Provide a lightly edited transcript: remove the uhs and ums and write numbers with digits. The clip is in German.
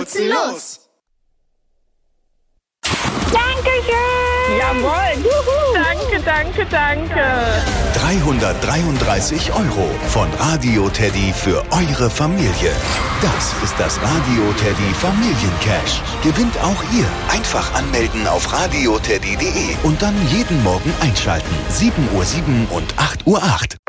nutzen los! Dankeschön! Jawohl! Juhu. Danke! 333 € von Radio Teddy für eure Familie. Das ist das Radio Teddy Familiencash. Gewinnt auch ihr. Einfach anmelden auf radioteddy.de und dann jeden Morgen einschalten. 7:07 und 8:08 Uhr.